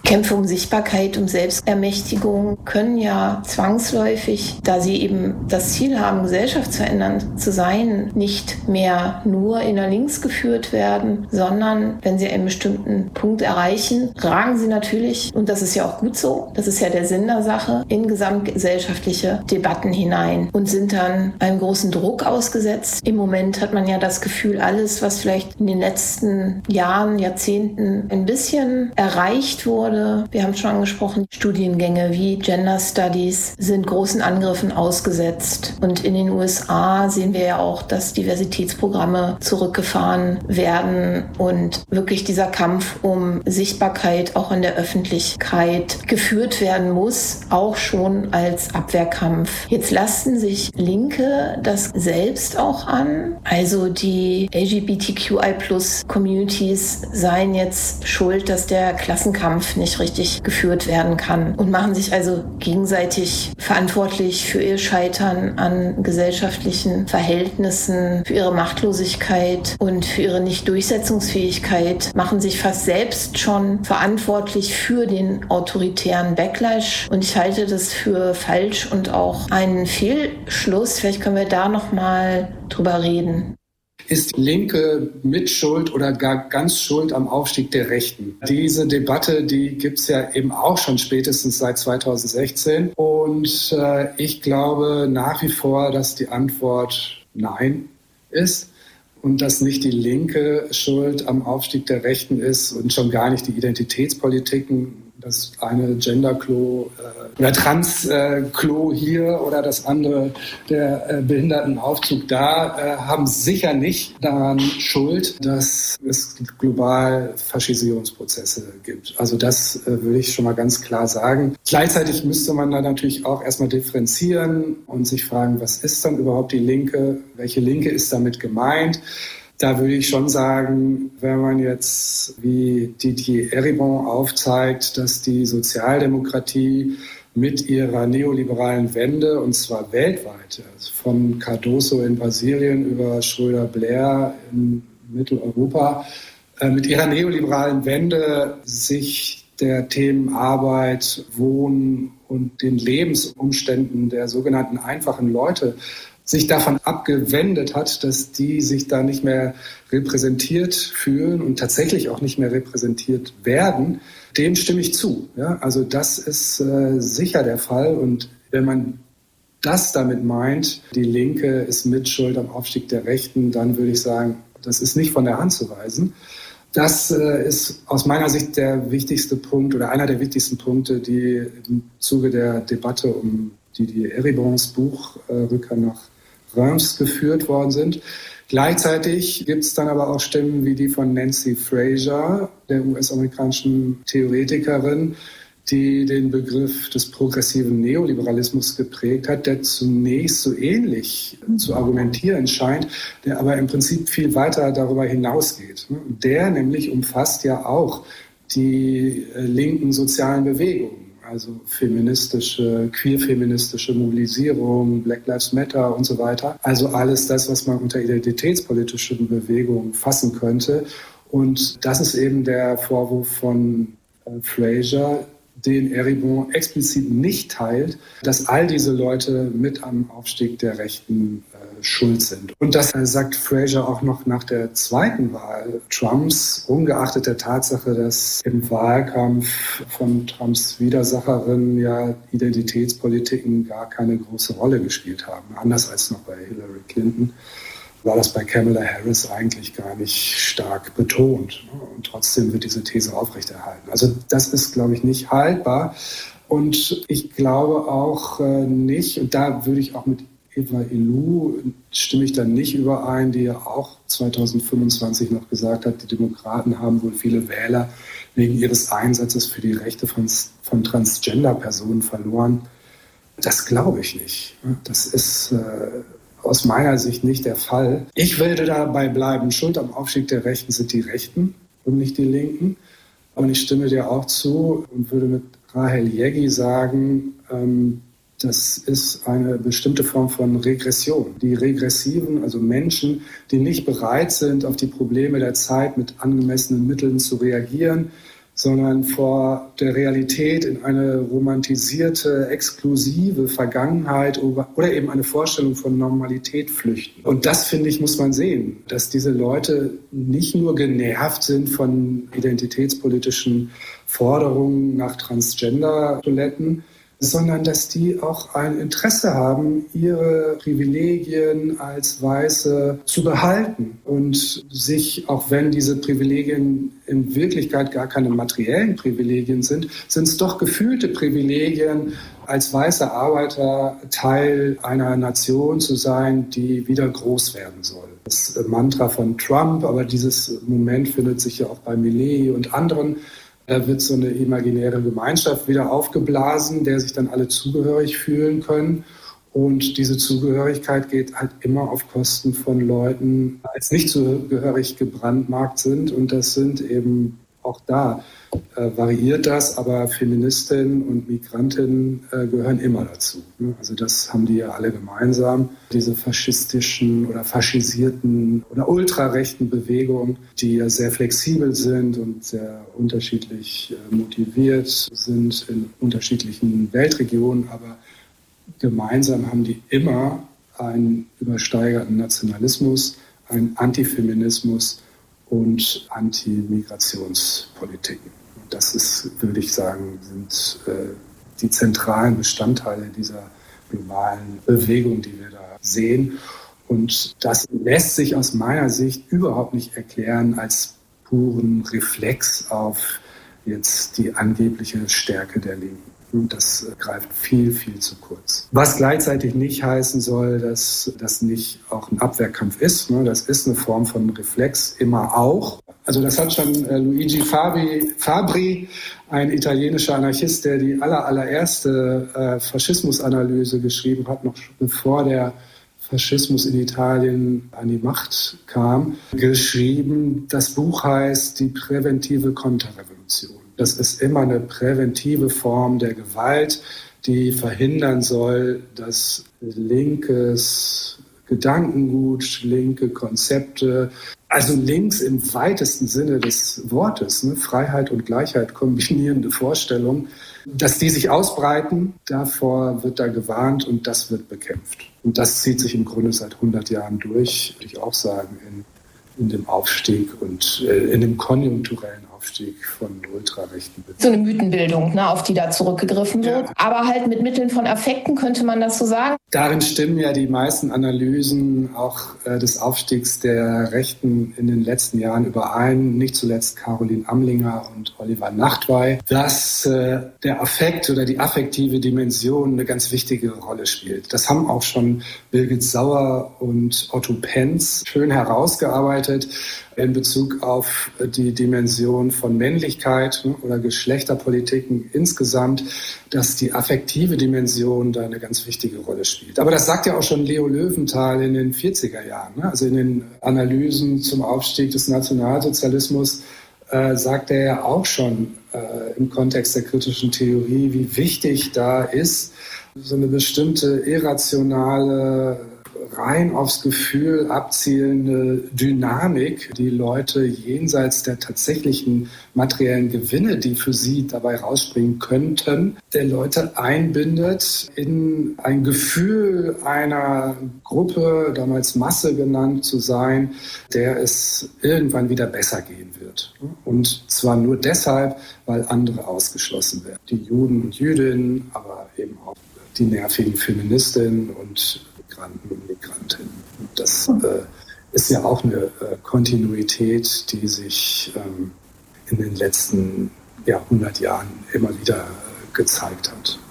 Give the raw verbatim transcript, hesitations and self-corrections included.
Kämpfe um Sichtbarkeit, um Selbstermächtigung können ja zwangsläufig, da sie eben das Ziel haben, gesellschaftsverändernd zu sein, nicht mehr nur innerlinks geführt werden, sondern wenn sie einen bestimmten Punkt erreichen, ragen sie natürlich, und das ist ja auch gut so, das ist ja der Sinn der Sache, in gesamtgesellschaftliche Debatten hinein und sind dann einem großen Druck ausgesetzt. Im Moment hat man ja das Gefühl, alles, was vielleicht in den letzten Jahren, Jahrzehnten ein bisschen erreicht wurde, wir haben schon angesprochen, Studiengänge wie Gender Studies sind großen Angriffen ausgesetzt. Und in den U S A sehen wir ja auch, dass Diversitätsprogramme zurückgefahren werden und wirklich dieser Kampf um Sichtbarkeit auch in der Öffentlichkeit geführt werden muss, auch schon als Abwehrkampf. Jetzt lasten sich Linke das selbst auch an. Also die L G B T Q I Plus Communities seien jetzt schuld, dass der Klassenkampf nicht richtig geführt werden kann und machen sich also gegenseitig verantwortlich für ihr Scheitern an gesellschaftlichen Verhältnissen, für ihre Machtlosigkeit und für ihre Nicht-Durchsetzungsfähigkeit, machen sich fast selbst schon verantwortlich für den autoritären Backlash. Und ich halte das für falsch und auch einen Fehlschluss. Vielleicht können wir da noch mal drüber reden. Ist Linke Mitschuld oder gar ganz schuld am Aufstieg der Rechten? Diese Debatte, die gibt's ja eben auch schon spätestens seit zweitausendsechzehn. Und äh, ich glaube nach wie vor, dass die Antwort Nein ist und dass nicht die Linke schuld am Aufstieg der Rechten ist und schon gar nicht die Identitätspolitiken. Das eine Gender-Klo äh, oder Trans-Klo hier oder das andere der äh, Behindertenaufzug da äh, haben sicher nicht daran Schuld, dass es global Faschisierungsprozesse gibt. Also das äh, will ich schon mal ganz klar sagen. Gleichzeitig müsste man da natürlich auch erstmal differenzieren und sich fragen, was ist dann überhaupt die Linke? Welche Linke ist damit gemeint? Da würde ich schon sagen, wenn man jetzt wie Didier Eribon aufzeigt, dass die Sozialdemokratie mit ihrer neoliberalen Wende, und zwar weltweit, also von Cardoso in Brasilien über Schröder-Blair in Mitteleuropa, äh, mit ihrer neoliberalen Wende sich der Themen Arbeit, Wohnen und den Lebensumständen der sogenannten einfachen Leute sich davon abgewendet hat, dass die sich da nicht mehr repräsentiert fühlen und tatsächlich auch nicht mehr repräsentiert werden, dem stimme ich zu. Ja, also das ist äh, sicher der Fall. Und wenn man das damit meint, die Linke ist Mitschuld am Aufstieg der Rechten, dann würde ich sagen, das ist nicht von der Hand zu weisen. Das äh, ist aus meiner Sicht der wichtigste Punkt oder einer der wichtigsten Punkte, die im Zuge der Debatte um Didier Eribons Buch äh, Rückkehr nach Reims geführt worden sind. Gleichzeitig gibt es dann aber auch Stimmen wie die von Nancy Fraser, der U S-amerikanischen Theoretikerin, die den Begriff des progressiven Neoliberalismus geprägt hat, der zunächst so ähnlich zu argumentieren scheint, der aber im Prinzip viel weiter darüber hinausgeht. Der nämlich umfasst ja auch die linken sozialen Bewegungen. Also feministische, queer-feministische Mobilisierung, Black Lives Matter und so weiter. Also alles das, was man unter identitätspolitischen Bewegungen fassen könnte. Und das ist eben der Vorwurf von äh, Fraser, den Eribon explizit nicht teilt, dass all diese Leute mit am Aufstieg der Rechten äh, schuld sind. Und das äh, sagt Fraser auch noch nach der zweiten Wahl Trumps, ungeachtet der Tatsache, dass im Wahlkampf von Trumps Widersacherinnen ja Identitätspolitiken gar keine große Rolle gespielt haben, anders als noch bei Hillary Clinton. War das bei Kamala Harris eigentlich gar nicht stark betont. Und trotzdem wird diese These aufrechterhalten. Also das ist, glaube ich, nicht haltbar. Und ich glaube auch nicht, und da würde ich auch mit Eva Illouz, stimme ich dann nicht überein, die ja auch zweitausendfünfundzwanzig noch gesagt hat, die Demokraten haben wohl viele Wähler wegen ihres Einsatzes für die Rechte von, von Transgender-Personen verloren. Das glaube ich nicht. Das ist Äh, aus meiner Sicht nicht der Fall. Ich würde dabei bleiben, Schuld am Aufstieg der Rechten sind die Rechten und nicht die Linken. Und ich stimme dir auch zu und würde mit Rahel Jeggi sagen, ähm, das ist eine bestimmte Form von Regression. Die Regressiven, also Menschen, die nicht bereit sind, auf die Probleme der Zeit mit angemessenen Mitteln zu reagieren, sondern vor der Realität in eine romantisierte, exklusive Vergangenheit oder eben eine Vorstellung von Normalität flüchten. Und das, finde ich, muss man sehen, dass diese Leute nicht nur genervt sind von identitätspolitischen Forderungen nach Transgender-Toiletten, sondern dass die auch ein Interesse haben, ihre Privilegien als Weiße zu behalten und sich, auch wenn diese Privilegien in Wirklichkeit gar keine materiellen Privilegien sind, sind es doch gefühlte Privilegien, als weißer Arbeiter Teil einer Nation zu sein, die wieder groß werden soll. Das Mantra von Trump, aber dieses Moment findet sich ja auch bei Milei und anderen. Da wird so eine imaginäre Gemeinschaft wieder aufgeblasen, der sich dann alle zugehörig fühlen können. Und diese Zugehörigkeit geht halt immer auf Kosten von Leuten, die als nicht zugehörig gebrandmarkt sind. Und das sind eben auch da, äh, variiert das, aber Feministinnen und Migrantinnen äh, gehören immer dazu. Ne? Also das haben die ja alle gemeinsam, diese faschistischen oder faschisierten oder ultrarechten Bewegungen, die ja sehr flexibel sind und sehr unterschiedlich äh, motiviert sind in unterschiedlichen Weltregionen, aber gemeinsam haben die immer einen übersteigerten Nationalismus, einen Antifeminismus und Anti-Migrationspolitiken. Das ist, würde ich sagen, sind äh, die zentralen Bestandteile dieser globalen Bewegung, die wir da sehen. Und das lässt sich aus meiner Sicht überhaupt nicht erklären als puren Reflex auf jetzt die angebliche Stärke der Linken. Und das greift viel, viel zu kurz. Was gleichzeitig nicht heißen soll, dass das nicht auch ein Abwehrkampf ist. Das ist eine Form von Reflex, immer auch. Also das hat schon Luigi Fabri, Fabri, ein italienischer Anarchist, der die aller, allererste Faschismusanalyse geschrieben hat, noch bevor der Faschismus in Italien an die Macht kam, geschrieben. Das Buch heißt Die präventive Konterrevolution. Das ist immer eine präventive Form der Gewalt, die verhindern soll, dass linkes Gedankengut, linke Konzepte, also links im weitesten Sinne des Wortes, ne, Freiheit und Gleichheit kombinierende Vorstellungen, dass die sich ausbreiten, davor wird da gewarnt und das wird bekämpft. Und das zieht sich im Grunde seit hundert Jahren durch, würde ich auch sagen, in, in dem Aufstieg und äh, in dem konjunkturellen Aufstieg von ultrarechten Bewegungen. So eine Mythenbildung, ne, auf die da zurückgegriffen wird. Ja. Aber halt mit Mitteln von Affekten, könnte man das so sagen? Darin stimmen ja die meisten Analysen auch äh, des Aufstiegs der Rechten in den letzten Jahren überein. Nicht zuletzt Caroline Amlinger und Oliver Nachtwey, dass äh, der Affekt oder die affektive Dimension eine ganz wichtige Rolle spielt. Das haben auch schon Birgit Sauer und Otto Penz schön herausgearbeitet in Bezug auf die Dimension von Männlichkeit oder Geschlechterpolitiken insgesamt, dass die affektive Dimension da eine ganz wichtige Rolle spielt. Aber das sagt ja auch schon Leo Löwenthal in den vierziger Jahren. Also in den Analysen zum Aufstieg des Nationalsozialismus äh, sagt er ja auch schon äh, im Kontext der kritischen Theorie, wie wichtig da ist, so eine bestimmte irrationale, rein aufs Gefühl abzielende Dynamik, die Leute jenseits der tatsächlichen materiellen Gewinne, die für sie dabei rausspringen könnten, der Leute einbindet in ein Gefühl einer Gruppe, damals Masse genannt zu sein, der es irgendwann wieder besser gehen wird. Und zwar nur deshalb, weil andere ausgeschlossen werden. Die Juden und Jüdinnen, aber eben auch die nervigen Feministinnen und Migranten und Migrantinnen. Das äh, ist ja auch eine äh, Kontinuität, die sich ähm, in den letzten ja, hundert Jahren immer wieder äh, gezeigt hat.